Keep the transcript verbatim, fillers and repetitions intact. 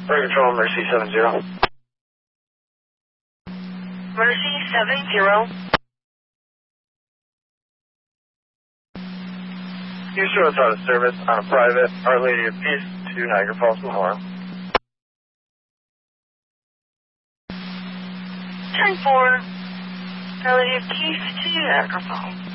Air Control, Mercy seven zero. Mercy seven zero. Houston was out of service on a private Our Lady of Peace to Niagara Falls Memorial. Turn four. Our Lady of Peace to Niagara Falls.